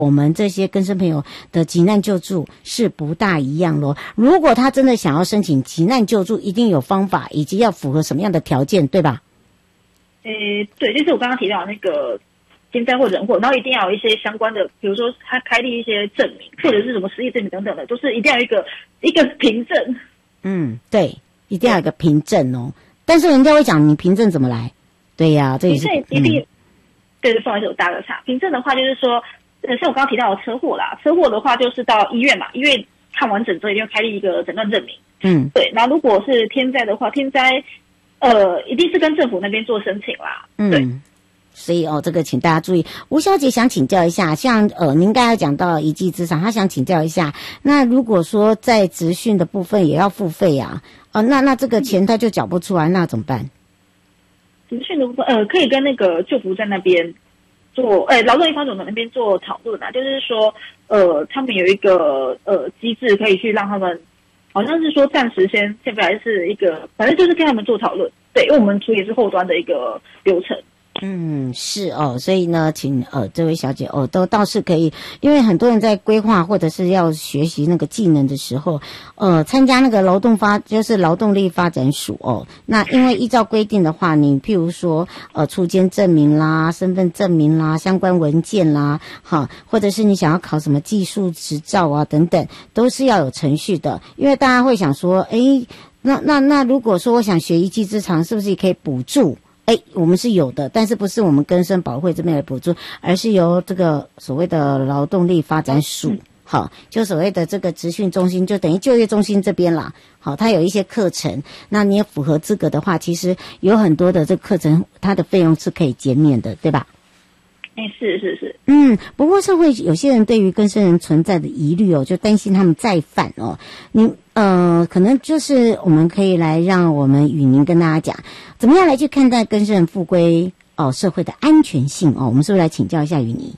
我们这些更生朋友的急难救助是不大一样咯。如果他真的想要申请急难救助，一定有方法，以及要符合什么样的条件，对吧？ 对，就是我刚刚提到那个天灾或人祸，然后一定要有一些相关的，比如说他开立一些证明，或者是什么失业证明等等的，都是一定要有一个凭证。 对，一定要有一个凭证哦。但是人家会讲，你凭证怎么来？对呀，这也是凭证一定。对，不好意思，我打个岔。凭证的话，就是说，像我刚刚提到的车祸啦，车祸的话就是到医院嘛，医院看完整之后一定要开立一个诊断证明。对。然后如果是天灾的话，天灾一定是跟政府那边做申请啦。对。 所以这个请大家注意。吴小姐想请教一下，像您刚才讲到一技之长，她想请教一下，那如果说在职训的部分也要付费啊，那这个钱她就缴不出来，那怎么办？ 职训的部分，可以跟那个就服站那边做，劳动力发展总那边做讨论啊，就是说，他们有一个机制可以去让他们，好像是说暂时先不来是一个，反正就是跟他们做讨论，对，因为我们处理是后端的一个流程。 是所以呢，请这位小姐都倒是可以，因为很多人在规划或者是要学习那个技能的时候，参加那个就是劳动力发展署那因为依照规定的话，你譬如说出监证明啦、身份证明啦、相关文件啦，或者是你想要考什么技术执照啊等等，都是要有程序的。因为大家会想说，那如果说我想学一技之长，是不是也可以补助？我们是有的，但是不是我们更生保会这边的补助，而是由这个所谓的劳动力发展署，就所谓的这个职训中心，就等于就业中心这边啦。它有一些课程，那你也符合资格的话，其实有很多的这个课程，它的费用是可以减免的，对吧？ 是。 不过社会有些人对于更生人存在的疑虑就担心他们再犯可能就是我们可以来让我们雨宁跟大家讲，怎么样来去看待更生人复归社会的安全性我们是不是来请教一下雨宁？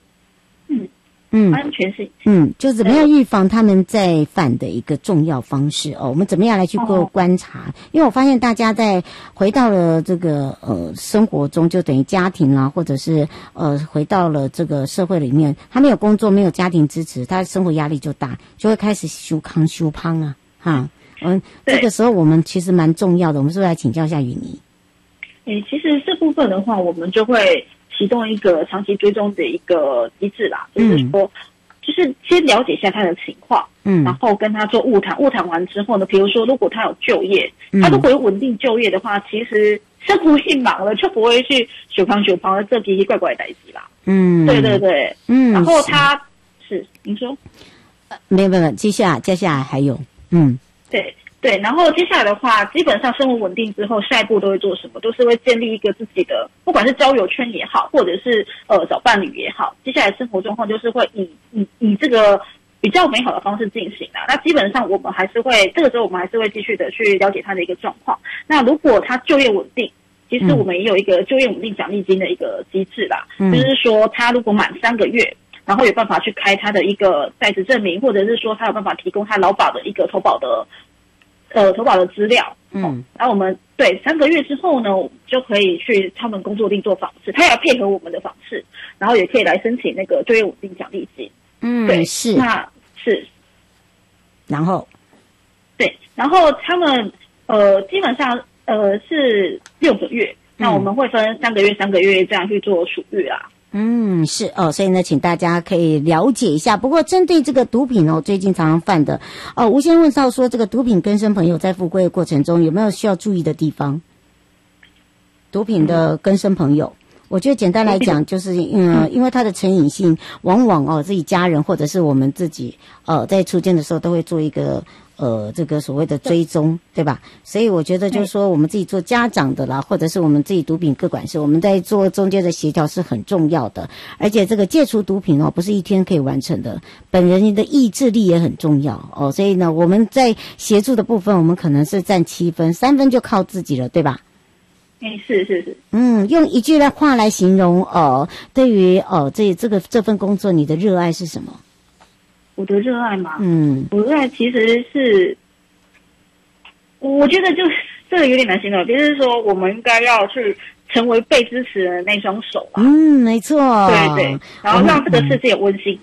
安全性， 就怎么样预防他们再犯的一个重要方式我们怎么样来去做观察？因为我发现大家在回到了这个生活中，就等于家庭啦，或者是回到了这个社会里面，他没有工作，没有家庭支持，他生活压力就大，就会开始修康修胖啊这个时候我们其实蛮重要的，我们是不是来请教一下雨妮？ 其实这部分的话，我们就会启动一个长期追踪的一个机制啦，就是说，就是先了解一下他的情况，然后跟他做晤谈完之后呢，比如说如果他有就业，他如果有稳定就业的话，其实生活一忙了就不会去修康的这奇奇怪怪的代志啦。对，然后他是您说， 没有，接下来还有， 对，然后接下来的话，基本上生活稳定之后，下一步都会做什么？都是会建立一个自己的，不管是交友圈也好，或者是找伴侣也好，接下来生活状况就是会以这个比较美好的方式进行啦。那基本上我们还是会，这个时候我们还是会继续的去了解他的一个状况。那如果他就业稳定，其实我们也有一个就业稳定奖励金的一个机制啦，就是说他如果满3个月，然后有办法去开他的一个在职证明，或者是说他有办法提供他劳保的一个投保的资料，然后我们对3个月之后呢，我们就可以去他们工作地做访视，他也要配合我们的访视，然后也可以来申请那个就业稳定奖励金。对， 是， 那是， 然后， 对，然后他们基本上是6个月，那我们会分3个月这样去做处遇啦。 是所以呢，请大家可以了解一下。不过针对这个毒品最近常常犯的吴先问到说，这个毒品更生朋友在复归的过程中有没有需要注意的地方？毒品的更生朋友，我觉得简单来讲就是因为它的成瘾性，往往自己家人或者是我们自己在出监的时候都会做一个这个所谓的追踪，对吧？所以我觉得就是说我们自己做家长的啦，或者是我们自己毒品个管事，我们在做中间的协调是很重要的。而且这个戒除毒品不是一天可以完成的，本人的意志力也很重要所以呢，我们在协助的部分，我们可能是占7分，3分就靠自己了，对吧？ 是。 用一句话来形容对于这份工作你的热爱是什么？ 我的热爱嘛，我的热爱其实是，我觉得就是这个有点难形容，就是说我们应该要去成为被支持的那双手嘛。 没错。 对对，然后让这个世界温馨